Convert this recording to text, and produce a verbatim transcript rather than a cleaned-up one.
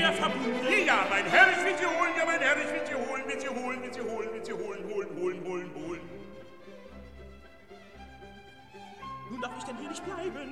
wieder verbunden. Ja, mein Herr, ich will sie holen, ja, mein Herr, ich will sie holen, will sie holen, will sie holen, will sie holen, holen, holen, holen, holen. Nun darf ich denn hier nicht bleiben?